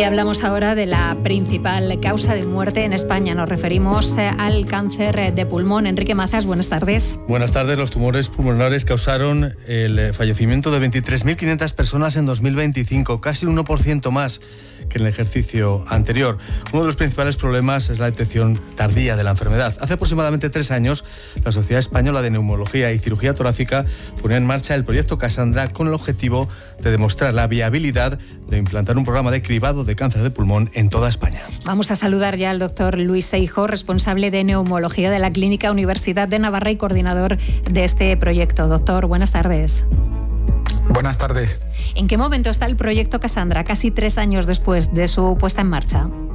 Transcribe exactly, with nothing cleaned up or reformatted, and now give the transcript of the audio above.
Y hablamos ahora de la principal causa de muerte en España. Nos referimos al cáncer de pulmón. Enrique Mazas, buenas tardes. Buenas tardes. Los tumores pulmonares causaron el fallecimiento de veintitrés mil quinientas personas en dos mil veinticinco, casi un uno por ciento más que en el ejercicio anterior. Uno de los principales problemas es la detección tardía de la enfermedad. Hace aproximadamente tres años, la Sociedad Española de Neumología y Cirugía Torácica ponía en marcha el proyecto Cassandra con el objetivo de demostrar la viabilidad de implantar un programa de cribado de cáncer de pulmón en toda España. Vamos a saludar ya al doctor Luis Seijo, responsable de neumología de la Clínica Universidad de Navarra y coordinador de este proyecto. Doctor, buenas tardes. Buenas tardes. ¿En qué momento está el proyecto Cassandra, casi tres años después de su puesta en marcha?